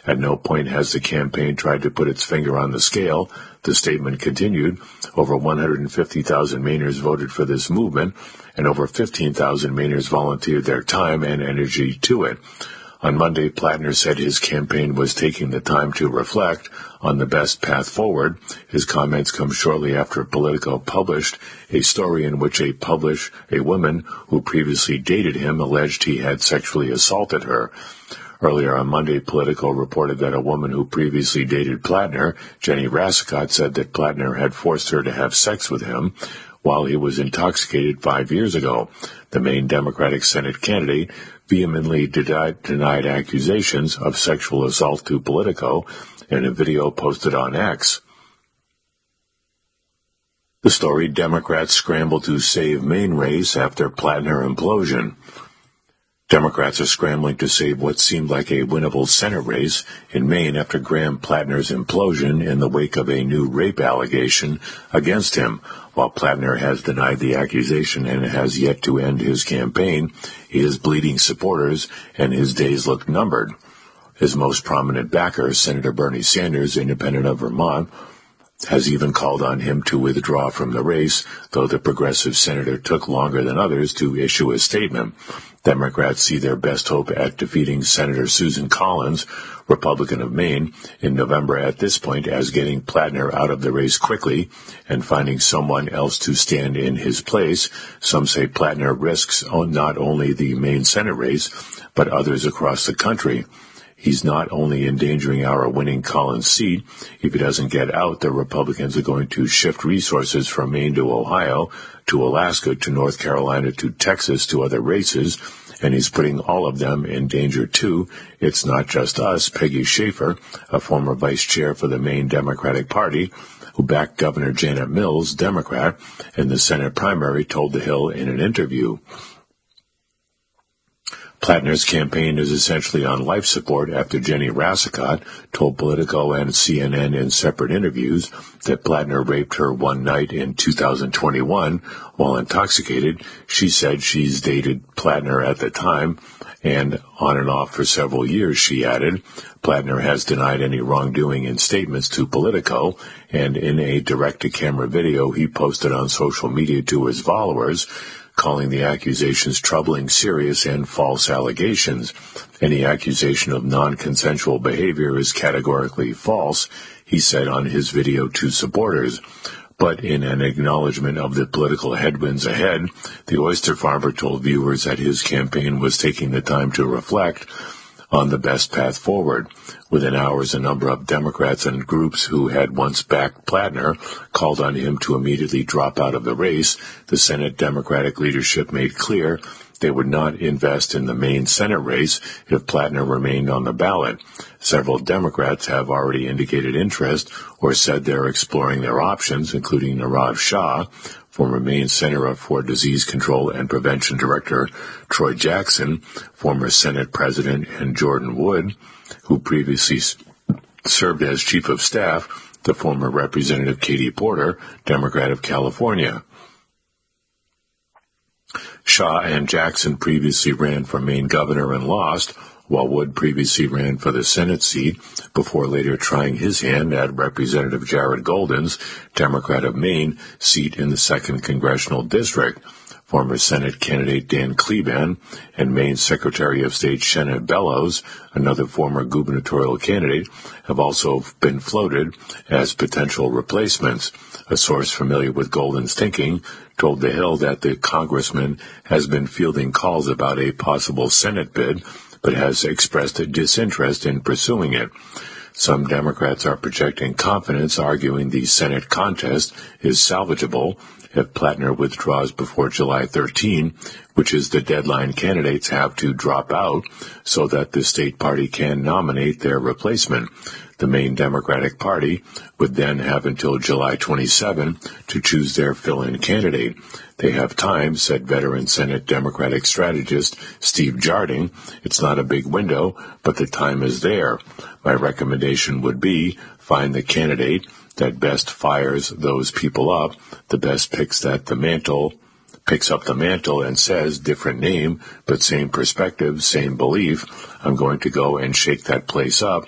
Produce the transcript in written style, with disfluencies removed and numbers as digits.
At no point has the campaign tried to put its finger on the scale. The statement continued, over 150,000 Mainers voted for this movement, and over 15,000 Mainers volunteered their time and energy to it. On Monday, Plattner said his campaign was taking the time to reflect on the best path forward. His comments come shortly after Politico published a story in which a woman who previously dated him alleged he had sexually assaulted her. Earlier on Monday, Politico reported that a woman who previously dated Plattner, Jenny Rassicot, said that Plattner had forced her to have sex with him while he was intoxicated 5 years ago. The Maine Democratic Senate candidate vehemently denied accusations of sexual assault to Politico in a video posted on X. The story, Democrats scramble to save Maine race after Plattner implosion. Democrats are scrambling to save what seemed like a winnable Senate race in Maine after Graham Plattner's implosion in the wake of a new rape allegation against him. While Plattner has denied the accusation and has yet to end his campaign, he is bleeding supporters and his days look numbered. His most prominent backer, Senator Bernie Sanders, independent of Vermont, has even called on him to withdraw from the race, though the progressive senator took longer than others to issue a statement. Democrats see their best hope at defeating Senator Susan Collins, Republican of Maine, in November at this point as getting Plattner out of the race quickly and finding someone else to stand in his place. Some say Plattner risks not only the Maine Senate race, but others across the country. He's not only endangering our winning Collins seat. If he doesn't get out, the Republicans are going to shift resources from Maine to Ohio, to Alaska, to North Carolina, to Texas, to other races, and he's putting all of them in danger too. It's not just us. Peggy Schaefer, a former vice chair for the Maine Democratic Party, who backed Governor Janet Mills, Democrat, in the Senate primary, told The Hill in an interview. Plattner's campaign is essentially on life support after Jenny Rassicot told Politico and CNN in separate interviews that Plattner raped her one night in 2021 while intoxicated. She said she's dated Plattner at the time and on and off for several years, she added. Plattner has denied any wrongdoing in statements to Politico, and in a direct-to-camera video he posted on social media to his followers, calling the accusations troubling, serious, and false allegations. Any accusation of non-consensual behavior is categorically false, he said on his video to supporters. But in an acknowledgement of the political headwinds ahead, the oyster farmer told viewers that his campaign was taking the time to reflect on the best path forward. Within hours, a number of Democrats and groups who had once backed Plattner called on him to immediately drop out of the race. The Senate Democratic leadership made clear they would not invest in the Maine Senate race if Plattner remained on the ballot. Several Democrats have already indicated interest or said they're exploring their options, including Nirav Shah, former Maine Center for Disease Control and Prevention Director Troy Jackson, former Senate President, and Jordan Wood, who previously served as Chief of Staff, the former Representative Katie Porter, Democrat of California. Shah and Jackson previously ran for Maine governor and lost, while Wood previously ran for the Senate seat before later trying his hand at Representative Jared Golden's, Democrat of Maine, seat in the 2nd Congressional District. Former Senate candidate Dan Cleban and Maine Secretary of State Shenna Bellows, another former gubernatorial candidate, have also been floated as potential replacements. A source familiar with Golden's thinking told The Hill that the congressman has been fielding calls about a possible Senate bid, but has expressed a disinterest in pursuing it. Some Democrats are projecting confidence, arguing the Senate contest is salvageable if Plattner withdraws before July 13, which is the deadline candidates have to drop out so that the state party can nominate their replacement. The Maine Democratic Party would then have until July 27 to choose their fill-in candidate. They have time, said veteran Senate Democratic strategist Steve Jarding. It's not a big window, but the time is there. My recommendation would be find the candidate that best fires those people up, the best picks up the mantle and says, different name, but same perspective, same belief. I'm going to go and shake that place up.